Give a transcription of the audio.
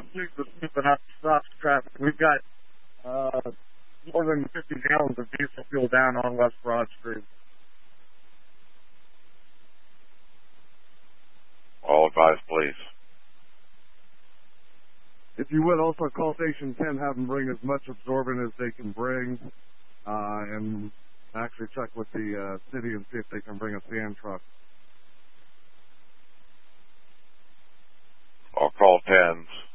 please with keeping up stops traffic. We've got more than 50 gallons of diesel fuel down on West Broad Street. All advised, please. If you would also call Station 10, have them bring as much absorbent as they can bring, and actually check with the city and see if they can bring a sand truck. I'll call 10s.